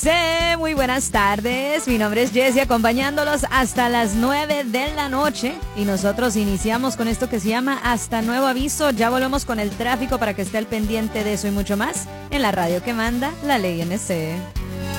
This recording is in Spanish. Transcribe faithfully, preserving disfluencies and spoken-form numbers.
Sí, muy buenas tardes. Mi nombre es Jessie, acompañándolos hasta las nueve de la noche. Y nosotros iniciamos con esto que se llama Hasta Nuevo Aviso. Ya volvemos con el tráfico para que esté al pendiente de eso y mucho más en la radio que manda, La Ley N C.